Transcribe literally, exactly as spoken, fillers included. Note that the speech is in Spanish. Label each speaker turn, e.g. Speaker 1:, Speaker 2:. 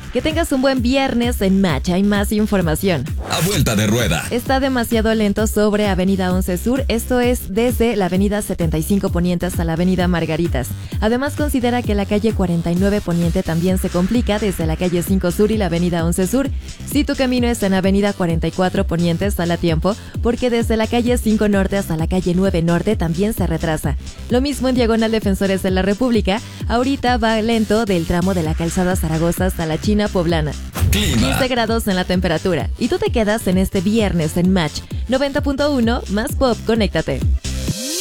Speaker 1: Que tengas un buen viernes en Match, hay más información.
Speaker 2: A vuelta de rueda.
Speaker 1: Está demasiado lento sobre Avenida once Sur, esto es desde la Avenida setenta y cinco Poniente hasta la Avenida Margaritas. Además considera que la calle cuarenta y nueve Poniente también se complica desde la calle cinco Sur y la Avenida once Sur. Si tu camino está en Avenida cuarenta y cuatro Poniente, sal a tiempo, porque desde la calle cinco Norte hasta la calle nueve Norte también se retrasa. Lo mismo en Diagonal Defensores de la República, ahorita va lento del tramo de la Calzada Zaragoza hasta la China Poblana.
Speaker 2: Clima.
Speaker 1: quince grados en la temperatura. Y tú te quedas en este viernes en Match noventa punto uno más Pop, conéctate.